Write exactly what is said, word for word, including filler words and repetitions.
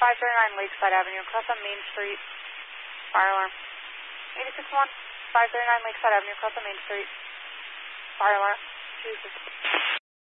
five thirty-nine Lakeside Avenue, across on Main Street. Fire alarm. eighty-six one, five thirty-nine Lakeside Avenue, across on Main Street. Fire alarm. two six.